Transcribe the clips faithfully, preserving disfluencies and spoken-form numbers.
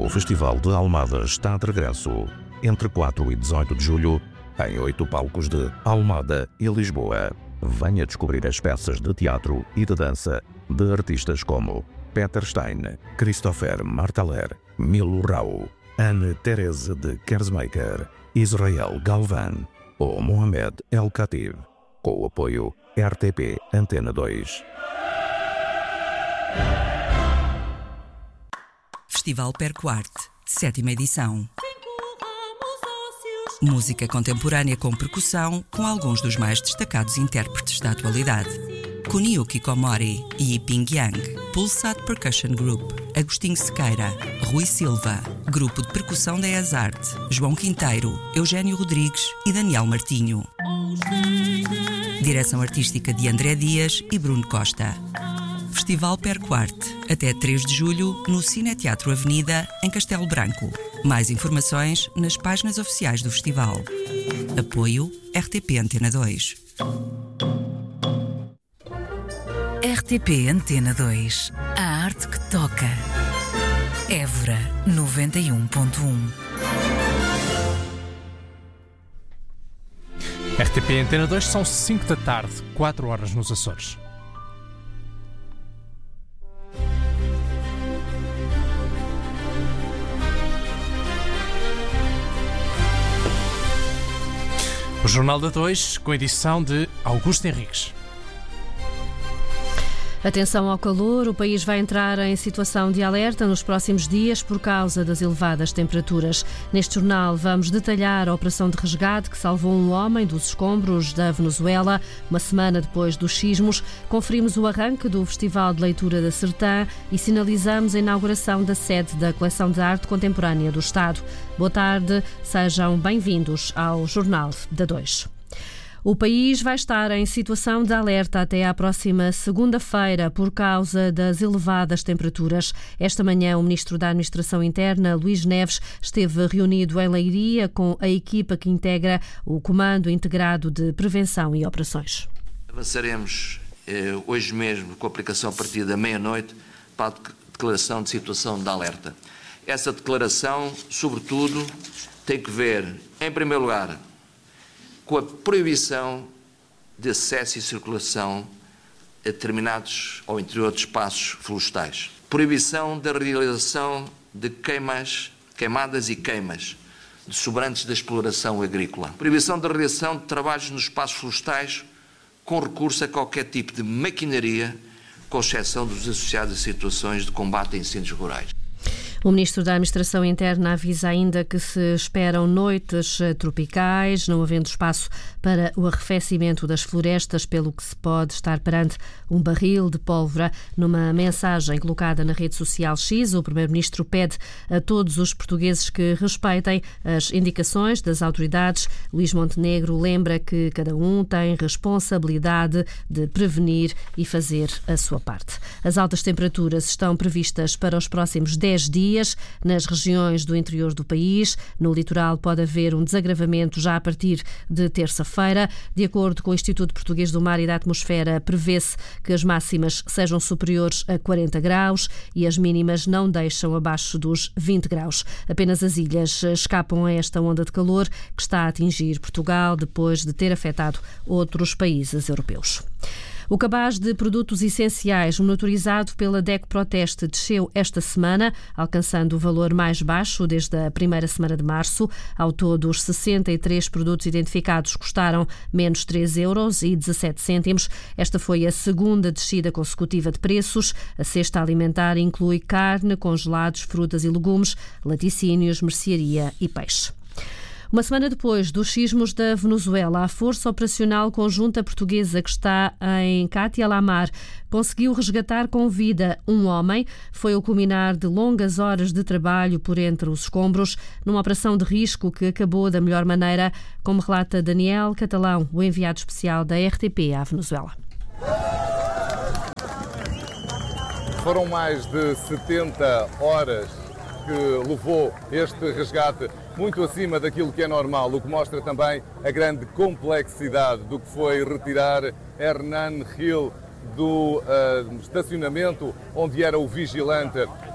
O Festival de Almada está de regresso entre quatro e dezoito de julho em oito palcos de Almada e Lisboa. Venha descobrir as peças de teatro e de dança de artistas como Peter Stein, Christopher Marteler, Milo Rau, Anne-Therese de Kersmaker, Israel Galvan ou Mohamed El Khatib, com o apoio R T P Antena dois. Festival Percoarte, sétima edição. Música contemporânea com percussão, com alguns dos mais destacados intérpretes da atualidade. Kunio Kikomori e Yiping Yang, Pulsat Percussion Group, Agostinho Sequeira, Rui Silva, Grupo de Percussão da ESART, João Quinteiro, Eugênio Rodrigues e Daniel Martinho. Direção artística de André Dias e Bruno Costa. Festival Percoarte, até três de julho, no Cineteatro Avenida, em Castelo Branco. Mais informações nas páginas oficiais do festival. Apoio R T P Antena dois. R T P Antena dois. A arte que toca. Évora noventa e um ponto um. R T P Antena dois, são cinco da tarde, quatro horas nos Açores. O Jornal da dois, com edição de Augusto Henriques. Atenção ao calor, o país vai entrar em situação de alerta nos próximos dias por causa das elevadas temperaturas. Neste jornal vamos detalhar a operação de resgate que salvou um homem dos escombros da Venezuela, uma semana depois dos sismos. Conferimos o arranque do Festival de Leitura da Sertã e sinalizamos a inauguração da sede da Coleção de Arte Contemporânea do Estado. Boa tarde, sejam bem-vindos ao Jornal da dois. O país vai estar em situação de alerta até à próxima segunda-feira por causa das elevadas temperaturas. Esta manhã, o Ministro da Administração Interna, Luís Neves, esteve reunido em Leiria com a equipa que integra o Comando Integrado de Prevenção e Operações. Avançaremos eh, hoje mesmo, com a aplicação a partir da meia-noite, para a declaração de situação de alerta. Essa declaração, sobretudo, tem que ver, em primeiro lugar, com a proibição de acesso e circulação a determinados ao interior de espaços florestais. Proibição da realização de queimas, queimadas e queimas de sobrantes da exploração agrícola. Proibição da realização de trabalhos nos espaços florestais com recurso a qualquer tipo de maquinaria, com exceção dos associados a situações de combate a incêndios rurais. O Ministro da Administração Interna avisa ainda que se esperam noites tropicais, não havendo espaço para o arrefecimento das florestas, pelo que se pode estar perante um barril de pólvora. Numa mensagem colocada na rede social X, o Primeiro-Ministro pede a todos os portugueses que respeitem as indicações das autoridades. Luís Montenegro lembra que cada um tem responsabilidade de prevenir e fazer a sua parte. As altas temperaturas estão previstas para os próximos dez dias. Nas regiões do interior do país. No litoral pode haver um desagravamento já a partir de terça-feira. De acordo com o Instituto Português do Mar e da Atmosfera, prevê-se que as máximas sejam superiores a quarenta graus e as mínimas não deixam abaixo dos vinte graus. Apenas as ilhas escapam a esta onda de calor que está a atingir Portugal depois de ter afetado outros países europeus. O cabaz de produtos essenciais monitorizado pela DECO Proteste desceu esta semana, alcançando o valor mais baixo desde a primeira semana de março. Ao todo, os sessenta e três produtos identificados custaram menos três euros e dezassete cêntimos. Esta foi a segunda descida consecutiva de preços. A cesta alimentar inclui carne, congelados, frutas e legumes, laticínios, mercearia e peixe. Uma semana depois dos sismos da Venezuela, a Força Operacional Conjunta Portuguesa, que está em Cátia Lamar, conseguiu resgatar com vida um homem. Foi o culminar de longas horas de trabalho por entre os escombros, numa operação de risco que acabou da melhor maneira, como relata Daniel Catalão, o enviado especial da R T P à Venezuela. Foram mais de setenta horas que levou este resgate, muito acima daquilo que é normal, o que mostra também a grande complexidade do que foi retirar Hernan Gil do uh, estacionamento onde era o vigilante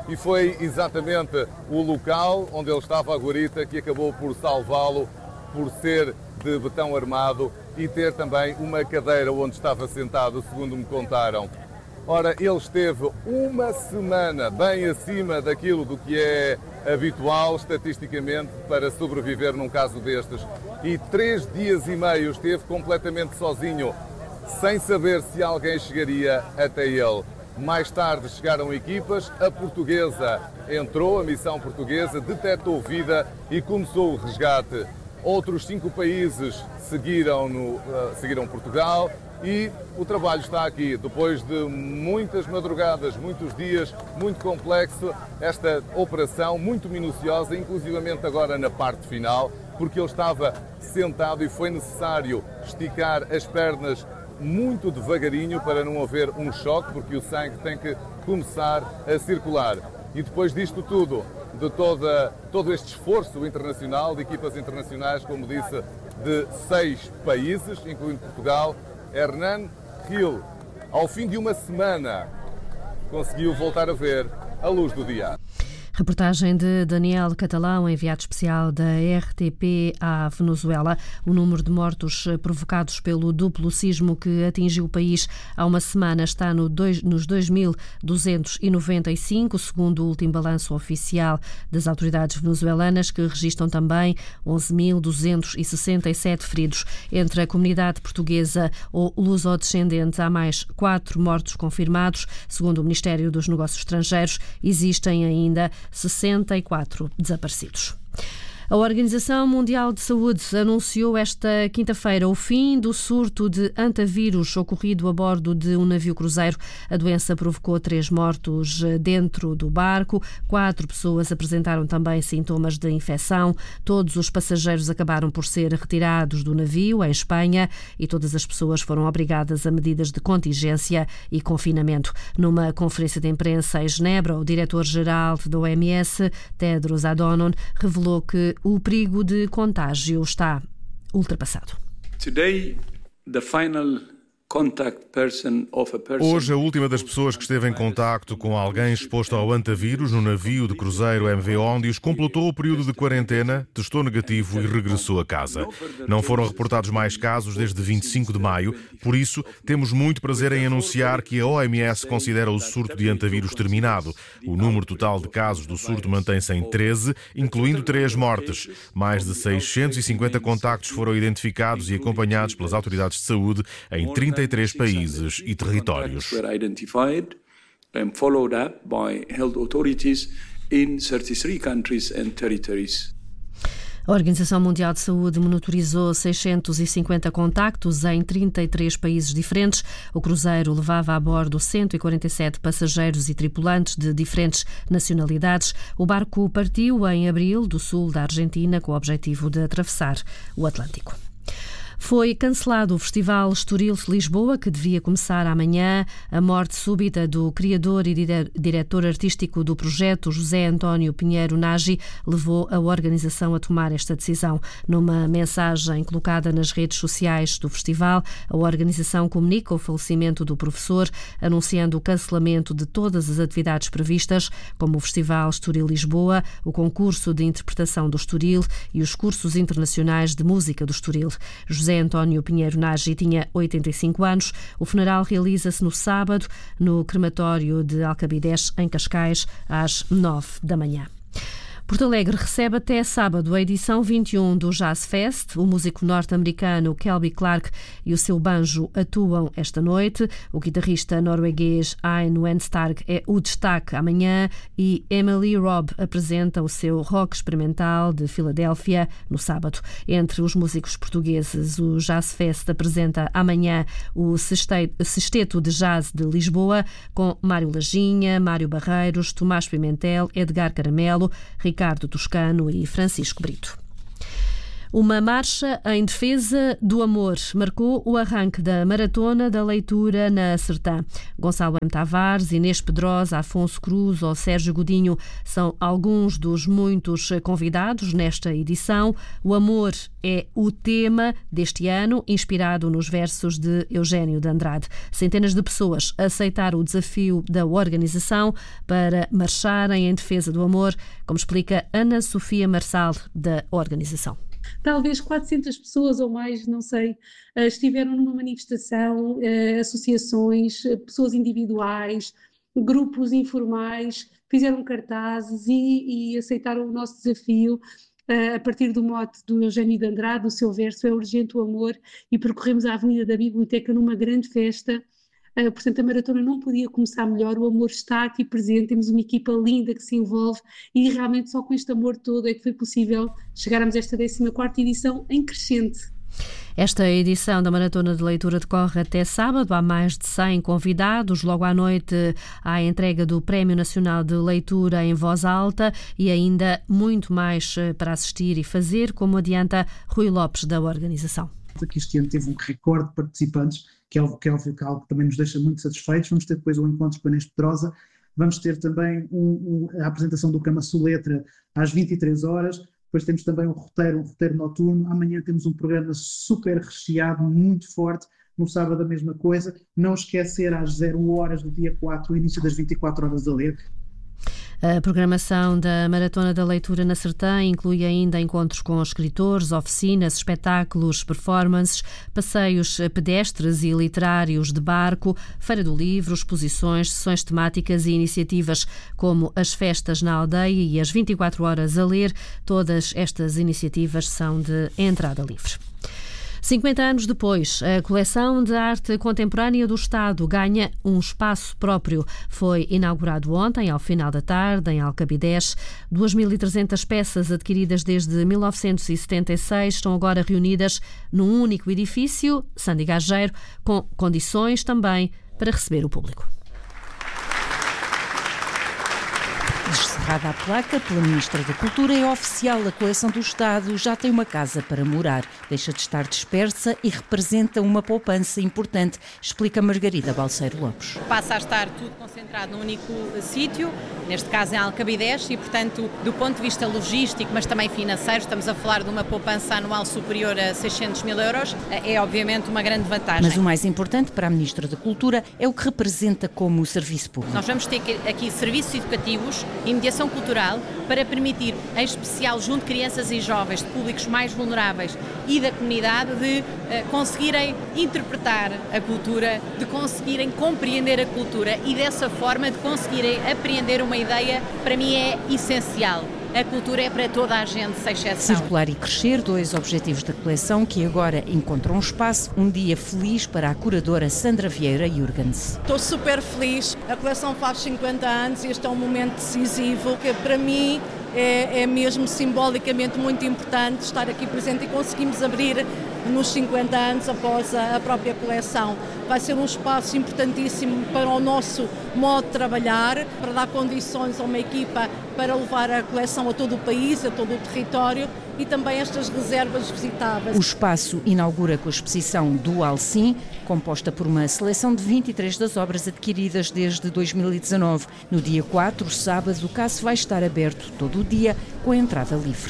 e foi exatamente o local onde ele estava, a guarita, que acabou por salvá-lo, por ser de betão armado e ter também uma cadeira onde estava sentado, segundo me contaram. Ora, ele esteve uma semana bem acima daquilo do que é habitual, estatisticamente, para sobreviver num caso destes. E três dias e meio esteve completamente sozinho, sem saber se alguém chegaria até ele. Mais tarde chegaram equipas, a portuguesa entrou, a missão portuguesa, detectou vida e começou o resgate. Outros cinco países seguiram, no, uh, seguiram Portugal e o trabalho está aqui. Depois de muitas madrugadas, muitos dias, muito complexo, esta operação muito minuciosa, inclusivamente agora na parte final, porque ele estava sentado e foi necessário esticar as pernas muito devagarinho para não haver um choque, porque o sangue tem que começar a circular. E depois disto tudo, de toda, todo este esforço internacional, de equipas internacionais, como disse, de seis países, incluindo Portugal, Hernan Gil, ao fim de uma semana, conseguiu voltar a ver a luz do dia. Reportagem de Daniel Catalão, enviado especial da R T P à Venezuela. O número de mortos provocados pelo duplo sismo que atingiu o país há uma semana está no dois, nos dois mil duzentos e noventa e cinco, segundo o último balanço oficial das autoridades venezuelanas, que registram também onze mil duzentos e sessenta e sete feridos. Entre a comunidade portuguesa ou luso-descendente, há mais quatro mortos confirmados. Segundo o Ministério dos Negócios Estrangeiros, existem ainda sessenta e quatro desaparecidos. A Organização Mundial de Saúde anunciou esta quinta-feira o fim do surto de hantavírus ocorrido a bordo de um navio cruzeiro. A doença provocou três mortos dentro do barco. Quatro pessoas apresentaram também sintomas de infecção. Todos os passageiros acabaram por ser retirados do navio, em Espanha, e todas as pessoas foram obrigadas a medidas de contingência e confinamento. Numa conferência de imprensa em Genebra, o diretor-geral da O M S, Tedros Adhanom, revelou que o perigo de contágio está ultrapassado. Today, the final contact person of a person... Hoje, a última das pessoas que esteve em contacto com alguém exposto ao hantavírus no navio de cruzeiro M V Ondius completou o período de quarentena, testou negativo e regressou a casa. Não foram reportados mais casos desde vinte e cinco de maio, por isso temos muito prazer em anunciar que a O M S considera o surto de hantavírus terminado. O número total de casos do surto mantém-se em treze, incluindo três mortes. Mais de seiscentos e cinquenta contactos foram identificados e acompanhados pelas autoridades de saúde em trinta e três países e territórios. A Organização Mundial de Saúde monitorizou seiscentos e cinquenta contactos em trinta e três países diferentes. O cruzeiro levava a bordo cento e quarenta e sete passageiros e tripulantes de diferentes nacionalidades. O barco partiu em abril do sul da Argentina com o objetivo de atravessar o Atlântico. Foi cancelado o Festival Estoril de Lisboa, que devia começar amanhã. A morte súbita do criador e diretor artístico do projeto, José António Pinheiro Nagy, levou a organização a tomar esta decisão. Numa mensagem colocada nas redes sociais do festival, a organização comunica o falecimento do professor, anunciando o cancelamento de todas as atividades previstas, como o Festival Estoril Lisboa, o concurso de interpretação do Estoril e os cursos internacionais de música do Estoril. José António Pinheiro Nagy tinha oitenta e cinco anos. O funeral realiza-se no sábado, no crematório de Alcabidez, em Cascais, às nove da manhã. Porto Alegre recebe até sábado a edição vinte e um do Jazz Fest. O músico norte-americano Kelby Clark e o seu banjo atuam esta noite. O guitarrista norueguês Ein Wenstarg é o destaque amanhã e Emily Robb apresenta o seu rock experimental de Filadélfia no sábado. Entre os músicos portugueses, o Jazz Fest apresenta amanhã o Sexteto de Jazz de Lisboa, com Mário Lajinha, Mário Barreiros, Tomás Pimentel, Edgar Caramelo, Ricardo Toscano e Francisco Brito. Uma marcha em defesa do amor marcou o arranque da Maratona da Leitura na Sertã. Gonçalo M. Tavares, Inês Pedrosa, Afonso Cruz ou Sérgio Godinho são alguns dos muitos convidados nesta edição. O amor é o tema deste ano, inspirado nos versos de Eugênio de Andrade. Centenas de pessoas aceitaram o desafio da organização para marcharem em defesa do amor, como explica Ana Sofia Marçal, da organização. Talvez quatrocentas pessoas ou mais, não sei, estiveram numa manifestação, associações, pessoas individuais, grupos informais, fizeram cartazes e, e aceitaram o nosso desafio a partir do mote do Eugênio de Andrade, do seu verso É Urgente o Amor, e percorremos a Avenida da Biblioteca numa grande festa. Uh, portanto, a maratona não podia começar melhor, o amor está aqui presente, temos uma equipa linda que se envolve e realmente só com este amor todo é que foi possível chegarmos a esta décima quarta edição em crescente. Esta edição da Maratona de Leitura decorre até sábado. Há mais de cem convidados. Logo à noite há a entrega do Prémio Nacional de Leitura em Voz Alta e ainda muito mais para assistir e fazer, como adianta Rui Lopes, da organização. Que este ano teve um recorde de participantes, que é algo que, é algo que também nos deixa muito satisfeitos. Vamos ter depois um encontro com a Inês Pedrosa, vamos ter também um, um, a apresentação do Cama Soletra às vinte e três horas, depois temos também um roteiro, um roteiro noturno. Amanhã temos um programa super recheado, muito forte, no sábado a mesma coisa. Não esquecer às zero horas do dia quatro, o início das vinte e quatro horas a ler. A programação da Maratona da Leitura na Sertã inclui ainda encontros com escritores, oficinas, espetáculos, performances, passeios pedestres e literários de barco, feira do livro, exposições, sessões temáticas e iniciativas como as festas na aldeia e as vinte e quatro horas a ler. Todas estas iniciativas são de entrada livre. cinquenta anos depois, a coleção de arte contemporânea do Estado ganha um espaço próprio. Foi inaugurado ontem, ao final da tarde, em Alcabidez. duas mil e trezentas peças adquiridas desde mil novecentos e setenta e seis estão agora reunidas num único edifício, Sandy Gageiro, com condições também para receber o público. Descerrada a placa pela Ministra da Cultura, é oficial, a coleção do Estado já tem uma casa para morar. Deixa de estar dispersa e representa uma poupança importante, explica Margarida Balseiro Lopes. Passa a estar tudo concentrado num único sítio, neste caso em Alcabidez, e portanto, do ponto de vista logístico, mas também financeiro, estamos a falar de uma poupança anual superior a seiscentos mil euros, é obviamente uma grande vantagem. Mas o mais importante para a Ministra da Cultura é o que representa como serviço público. Nós vamos ter aqui serviços educativos e mediação cultural para permitir, em especial junto de crianças e jovens, de públicos mais vulneráveis e da comunidade, de uh, conseguirem interpretar a cultura, de conseguirem compreender a cultura e dessa forma de conseguirem apreender uma ideia, para mim é essencial. A cultura é para toda a gente, sem exceção. Circular e crescer, dois objetivos da coleção que agora encontram um espaço. Um dia feliz para a curadora Sandra Vieira Jurgens. Estou super feliz. A coleção faz cinquenta anos e este é um momento decisivo que para mim é, é mesmo simbolicamente muito importante estar aqui presente e conseguimos abrir nos cinquenta anos após a, a própria coleção. Vai ser um espaço importantíssimo para o nosso modo de trabalhar, para dar condições a uma equipa para levar a coleção a todo o país, a todo o território e também estas reservas visitáveis. O espaço inaugura com a exposição Dual Sim, composta por uma seleção de vinte e três das obras adquiridas desde dois mil e dezanove. No dia quatro, sábado, o caso vai estar aberto todo o dia, com a entrada livre.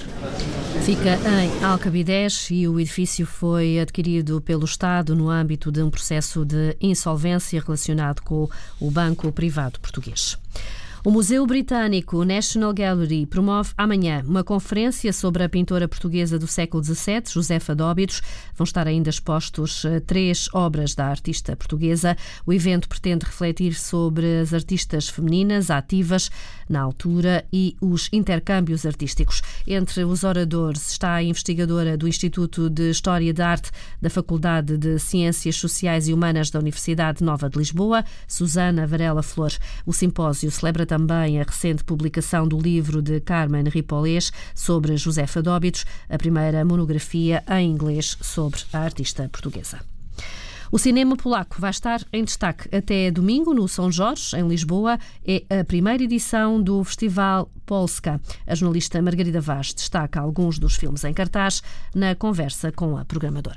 Fica em Alcabidez e o edifício foi adquirido pelo Estado no âmbito de um processo de insolvência relacionado com o Banco Privado Português. O Museu Britânico National Gallery promove amanhã uma conferência sobre a pintora portuguesa do século dezassete, Josefa de Óbidos. Vão estar ainda expostos três obras da artista portuguesa. O evento pretende refletir sobre as artistas femininas ativas na altura e os intercâmbios artísticos. Entre os oradores está a investigadora do Instituto de História da Arte da Faculdade de Ciências Sociais e Humanas da Universidade Nova de Lisboa, Susana Varela Flor. O simpósio celebra também a recente publicação do livro de Carmen Ripolés sobre Josefa de Óbidos, a primeira monografia em inglês sobre a artista portuguesa. O cinema polaco vai estar em destaque até domingo no São Jorge, em Lisboa. É a primeira edição do Festival Polska. A jornalista Margarida Vaz destaca alguns dos filmes em cartaz na conversa com a programadora.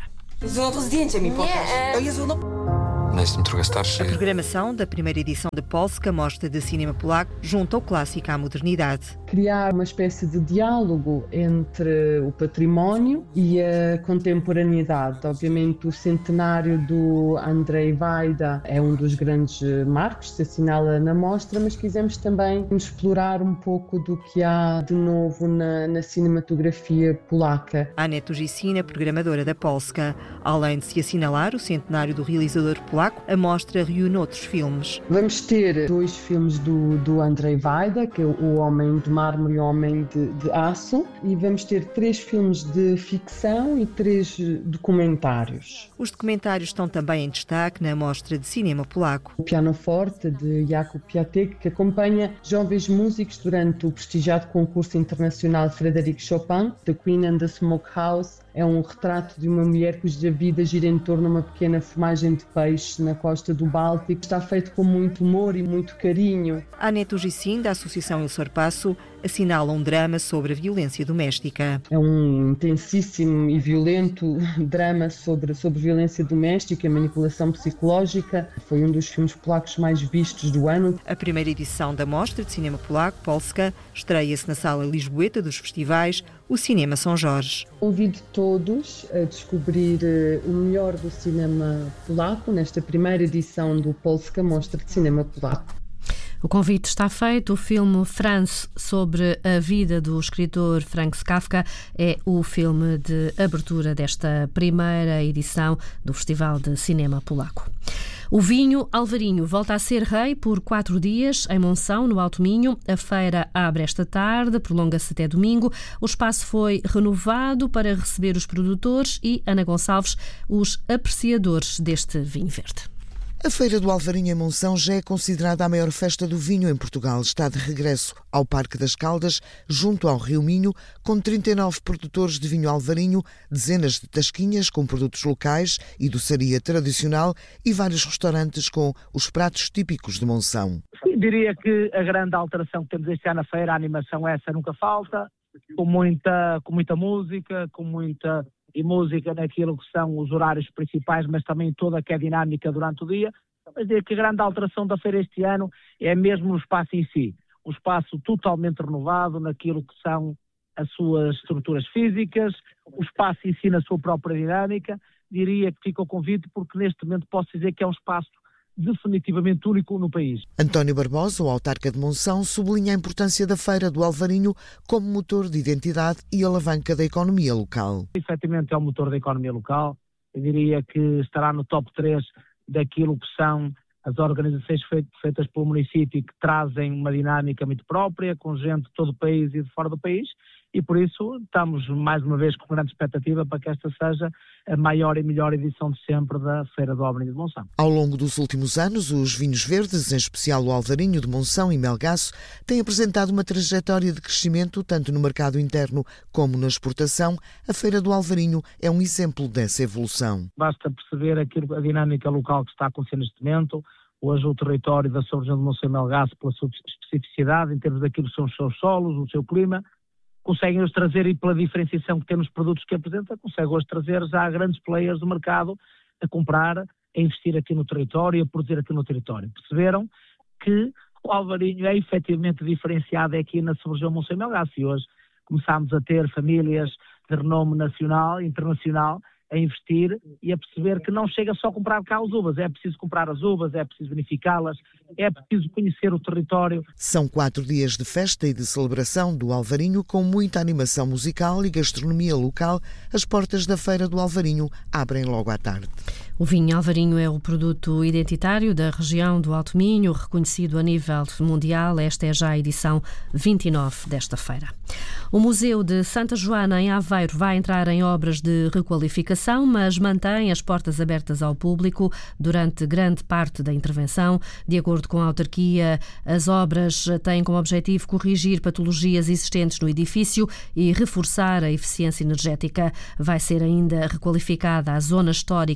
A programação da primeira edição de Polska Mostra de Cinema Polaco junta o clássico à modernidade. Criar uma espécie de diálogo entre o património e a contemporaneidade. Obviamente o centenário do Andrzej Wajda é um dos grandes marcos, se assinala na mostra, mas quisemos também explorar um pouco do que há de novo na, na cinematografia polaca. Aneta Ugicina, programadora da Polska. Além de se assinalar o centenário do realizador polaco, a mostra reúne outros filmes. Vamos ter dois filmes do, do Andrzej Wajda, que é O Homem de Mármore e O Homem de, de Aço, e vamos ter três filmes de ficção e três documentários. Os documentários estão também em destaque na mostra de cinema polaco. O Pianoforte, de Jakub Piatek, que acompanha jovens músicos durante o prestigiado concurso internacional Frédéric Chopin, The Queen and the Smokehouse. É um retrato de uma mulher cuja vida gira em torno de uma pequena fumagem de peixe na costa do Báltico. Está feito com muito humor e muito carinho. Aneta Ugicin, da Associação Il Sorpasso, assinala um drama sobre a violência doméstica. É um intensíssimo e violento drama sobre, sobre violência doméstica e manipulação psicológica. Foi um dos filmes polacos mais vistos do ano. A primeira edição da Mostra de Cinema Polaco, Polska, estreia-se na Sala Lisboeta dos Festivais, o Cinema São Jorge. Convido todos a descobrir o melhor do cinema polaco nesta primeira edição do Polska Mostra de Cinema Polaco. O convite está feito. O filme Franz, sobre a vida do escritor Franz Kafka, é o filme de abertura desta primeira edição do Festival de Cinema Polaco. O vinho Alvarinho volta a ser rei por quatro dias em Monção, no Alto Minho. A feira abre esta tarde, prolonga-se até domingo. O espaço foi renovado para receber os produtores e, Ana Gonçalves, os apreciadores deste vinho verde. A Feira do Alvarinho em Monção já é considerada a maior festa do vinho em Portugal. Está de regresso ao Parque das Caldas, junto ao Rio Minho, com trinta e nove produtores de vinho alvarinho, dezenas de tasquinhas com produtos locais e doçaria tradicional e vários restaurantes com os pratos típicos de Monção. Eu diria que a grande alteração que temos este ano na feira, a animação essa nunca falta, com muita, com muita música, com muita... e música naquilo que são os horários principais, mas também toda que é dinâmica durante o dia. Mas dizer que a grande alteração da feira este ano é mesmo o espaço em si. Um espaço totalmente renovado naquilo que são as suas estruturas físicas, o espaço em si na sua própria dinâmica. Diria que fica o convite porque neste momento posso dizer que é um espaço definitivamente único no país. António Barbosa, o autarca de Monção, sublinha a importância da Feira do Alvarinho como motor de identidade e alavanca da economia local. Efetivamente é o motor da economia local. Eu diria que estará no top três daquilo que são as organizações feitas pelo município que trazem uma dinâmica muito própria, com gente de todo o país e de fora do país. E por isso estamos mais uma vez com grande expectativa para que esta seja a maior e melhor edição de sempre da Feira do Alvarinho de Monção. Ao longo dos últimos anos, os vinhos verdes, em especial o Alvarinho de Monção e Melgaço, têm apresentado uma trajetória de crescimento tanto no mercado interno como na exportação. A Feira do Alvarinho é um exemplo dessa evolução. Basta perceber aquilo, a dinâmica local que está a acontecer neste momento. Hoje o território da sua região de Monção e Melgaço, pela sua especificidade, em termos daquilo que são os seus solos, o seu clima, conseguem hoje trazer, e pela diferenciação que temos nos produtos que apresenta, conseguem hoje trazer já grandes players do mercado a comprar, a investir aqui no território e a produzir aqui no território. Perceberam que o Alvarinho é efetivamente diferenciado aqui na sub-região Monção e Melgaço e hoje começámos a ter famílias de renome nacional e internacional a investir e a perceber que não chega só a comprar cá as uvas, é preciso comprar as uvas, é preciso bonificá-las, é preciso conhecer o território. São quatro dias de festa e de celebração do Alvarinho com muita animação musical e gastronomia local. As portas da Feira do Alvarinho abrem logo à tarde. O vinho Alvarinho é o produto identitário da região do Alto Minho, reconhecido a nível mundial. Esta é já a edição vinte e nove desta feira. O Museu de Santa Joana, em Aveiro, vai entrar em obras de requalificação, mas mantém as portas abertas ao público durante grande parte da intervenção. De acordo com a autarquia, as obras têm como objetivo corrigir patologias existentes no edifício e reforçar a eficiência energética. Vai ser ainda requalificada a zona histórica do edifício,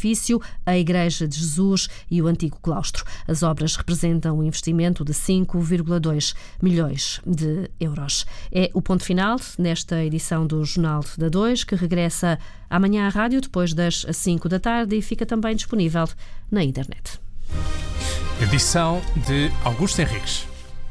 edifício, a Igreja de Jesus e o antigo claustro. As obras representam um investimento de cinco vírgula dois milhões de euros. É o ponto final nesta edição do Jornal da dois, que regressa amanhã à rádio depois das cinco da tarde e fica também disponível na internet. Edição de Augusto Henriques.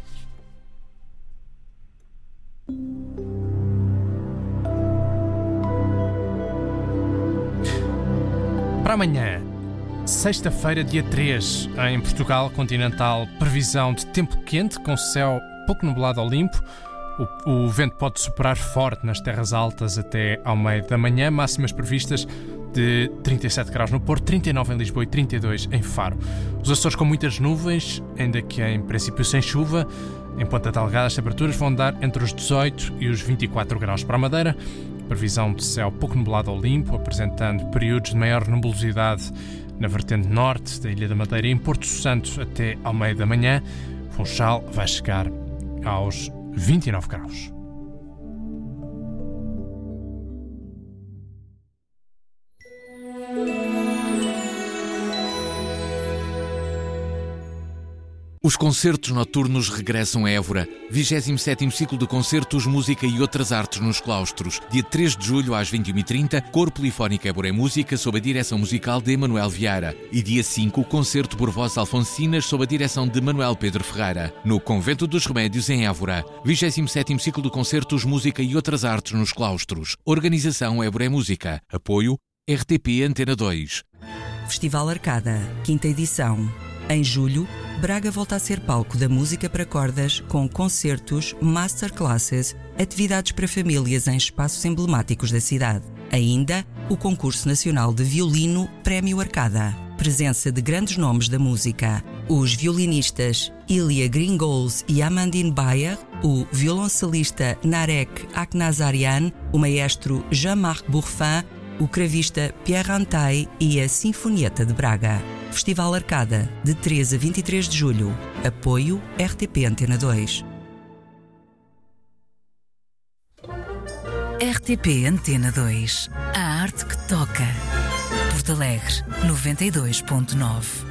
Para amanhã, sexta-feira, dia três, em Portugal continental, previsão de tempo quente com céu pouco nublado ao limpo. O, o vento pode soprar forte nas terras altas até ao meio da manhã, máximas previstas de trinta e sete graus no Porto, trinta e nove em Lisboa e trinta e dois em Faro. Os Açores com muitas nuvens, ainda que em princípio sem chuva. Em Ponta Delgada as temperaturas vão dar entre os dezoito e os vinte e quatro graus. Para a Madeira, previsão de céu pouco nublado ao limpo, apresentando períodos de maior nebulosidade na vertente norte da Ilha da Madeira e em Porto Santo até ao meio da manhã. Funchal vai chegar aos vinte e nove graus. Os concertos noturnos regressam a Évora. vigésimo sétimo ciclo de concertos, música e outras artes nos claustros. Dia três de julho às vinte e uma e trinta, Coro Polifónico Évora é Música sob a direção musical de Emanuel Vieira. E dia cinco, concerto por vozes alfonsinas sob a direção de Manuel Pedro Ferreira. No Convento dos Remédios em Évora. vigésimo sétimo ciclo de concertos, música e outras artes nos claustros. Organização Évora é Música. Apoio R T P Antena dois. Festival Arcada, quinta edição. Em julho, Braga volta a ser palco da música para cordas com concertos, masterclasses, atividades para famílias em espaços emblemáticos da cidade. Ainda, o Concurso Nacional de Violino Prémio Arcada. Presença de grandes nomes da música. Os violinistas Ilya Gringols e Amandine Bayer, o violoncelista Narek Aknazarian, o maestro Jean-Marc Bourfin, o cravista Pierre Antay e a Sinfonieta de Braga. Festival Arcada, de três a vinte e três de julho. Apoio R T P Antena dois. R T P Antena dois. A arte que toca. Porto Alegre, noventa e dois ponto nove.